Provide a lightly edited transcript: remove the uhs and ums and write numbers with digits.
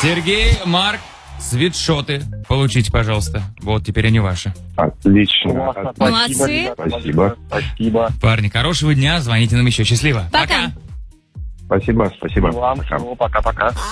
Сергей, Марк, свитшоты получите, пожалуйста. Вот, теперь они ваши. Отлично. Молодцы. Спасибо. Спасибо. Парни, хорошего дня, звоните нам еще. Счастливо. Пока. Спасибо. Вам Пока. всего. Пока-пока.